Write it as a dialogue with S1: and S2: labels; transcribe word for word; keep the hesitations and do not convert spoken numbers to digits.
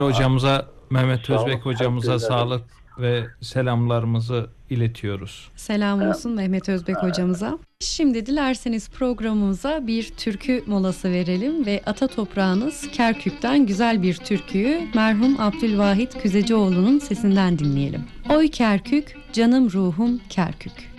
S1: Hocamıza, Mehmet
S2: Sağ olun,
S1: Özbek hocamıza
S2: herkese.
S1: sağlık ve selamlarımızı iletiyoruz.
S3: Selam olsun Mehmet Özbek hocamıza. Şimdi dilerseniz programımıza bir türkü molası verelim ve ata toprağınız Kerkük'ten güzel bir türküyü merhum Abdülvahit Küzecioğlu'nun sesinden dinleyelim. Oy Kerkük, canım ruhum Kerkük.